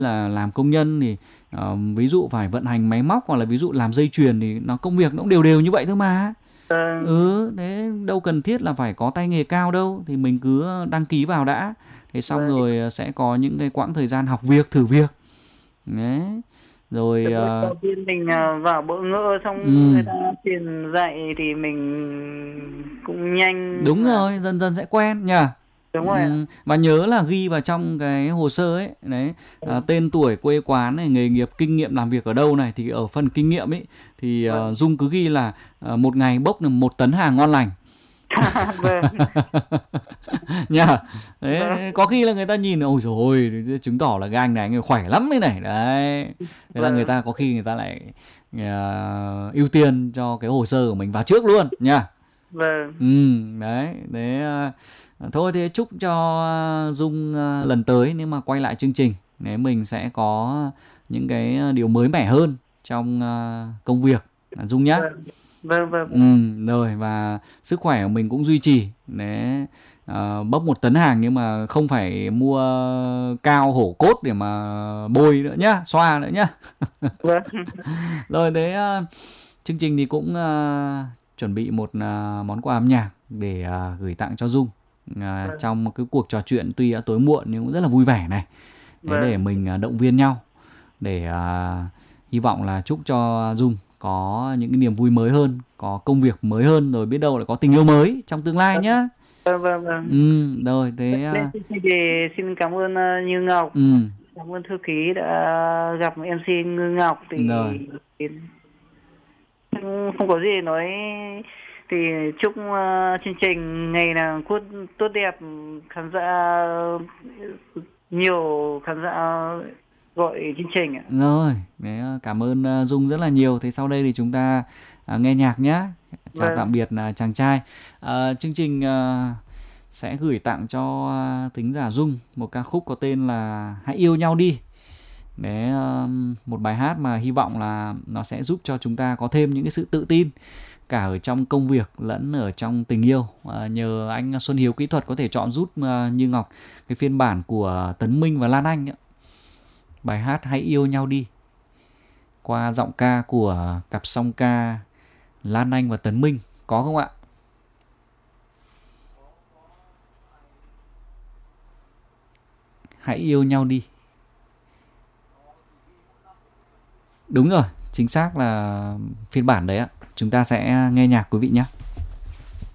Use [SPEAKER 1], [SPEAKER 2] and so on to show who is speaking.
[SPEAKER 1] là làm công nhân thì ví dụ phải vận hành máy móc hoặc là ví dụ làm dây chuyền thì nó công việc nó cũng đều đều như vậy thôi mà. Thế đâu cần thiết là phải có tay nghề cao đâu, thì mình cứ đăng ký vào đã, thế xong rồi sẽ có những cái quãng thời gian học việc, thử việc đấy, rồi
[SPEAKER 2] đầu tiên mình vào bỡ ngỡ xong người ta truyền dạy thì mình cũng nhanh
[SPEAKER 1] đúng
[SPEAKER 2] mà.
[SPEAKER 1] rồi, dần dần sẽ quen nhỉ.
[SPEAKER 2] Đúng rồi ạ.
[SPEAKER 1] Và nhớ là ghi vào trong cái hồ sơ ấy đấy, tên tuổi, quê quán này, nghề nghiệp, kinh nghiệm làm việc ở đâu này, thì ở phần kinh nghiệm ấy thì Dung cứ ghi là một ngày bốc được 1 tấn hàng ngon lành.
[SPEAKER 2] Vâng.
[SPEAKER 1] Nha. Đấy, có khi là người ta nhìn ôi trời ơi, chứng tỏ là cái anh này anh khỏe lắm thế này đấy. Thế là người ta có khi người ta lại ưu tiên cho cái hồ sơ của mình vào trước luôn nha.
[SPEAKER 2] Vâng.
[SPEAKER 1] Đấy, thế thôi thì chúc cho Dung lần tới nếu mà quay lại chương trình, nếu mình sẽ có những cái điều mới mẻ hơn trong công việc Dung nhá.
[SPEAKER 2] Vâng.
[SPEAKER 1] Rồi, và sức khỏe của mình cũng duy trì để bốc 1 tấn hàng nhưng mà không phải mua cao hổ cốt để mà bôi nữa nhá, xoa nữa nhá.
[SPEAKER 2] Vâng.
[SPEAKER 1] Rồi thế chương trình thì cũng chuẩn bị một món quà âm nhạc để gửi tặng cho Dung trong một cái cuộc trò chuyện tuy đã tối muộn nhưng cũng rất là vui vẻ này. Thế để mình động viên nhau, để hy vọng là chúc cho Dung có những cái niềm vui mới hơn, có công việc mới hơn, rồi biết đâu lại có tình yêu mới trong tương lai nhá.
[SPEAKER 2] Vâng.
[SPEAKER 1] Rồi thế
[SPEAKER 2] thì xin cảm ơn Như Ngọc, cảm ơn thư ký đã gặp MC Như Ngọc thì không có gì để nói, thì chúc chương trình ngày nào tốt đẹp, khán giả nhiều, khán giả gọi chương trình ạ.
[SPEAKER 1] Rồi, cảm ơn Dung rất là nhiều. Thế sau đây thì chúng ta nghe nhạc nhé. Chào tạm biệt chàng trai. Chương trình sẽ gửi tặng cho thính giả Dung một ca khúc có tên là Hãy Yêu Nhau Đi. Đấy, một bài hát mà hy vọng là nó sẽ giúp cho chúng ta có thêm những cái sự tự tin cả ở trong công việc lẫn ở trong tình yêu. Nhờ anh Xuân Hiếu kỹ thuật có thể chọn giúp Như Ngọc cái phiên bản của Tấn Minh và Lan Anh ấy. Bài hát Hãy Yêu Nhau Đi qua giọng ca của cặp song ca Lan Anh và Tấn Minh, có không ạ? Hãy yêu nhau đi. Đúng rồi, chính xác là phiên bản đấy ạ. Chúng ta sẽ nghe nhạc quý vị nhé.